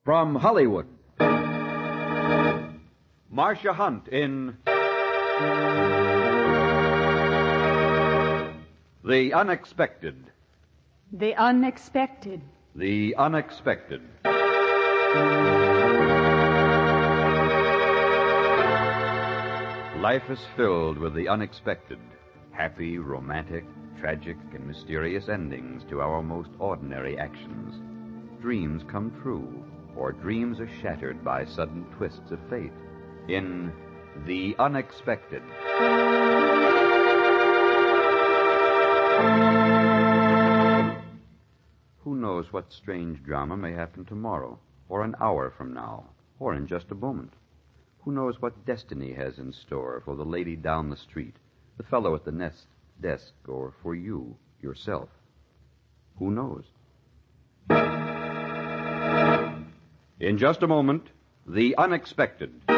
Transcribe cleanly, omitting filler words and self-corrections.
From Hollywood, Marcia Hunt in The Unexpected. The Unexpected. The Unexpected. Life is filled with the unexpected. Happy, romantic, tragic, and mysterious endings to our most ordinary actions. Dreams come true, or dreams are shattered by sudden twists of fate. In The Unexpected. Who knows what strange drama may happen tomorrow, or an hour from now, or in just a moment? Who knows what destiny has in store for the lady down the street, the fellow at the desk, or for you, yourself? Who knows? In just a moment, The Unexpected.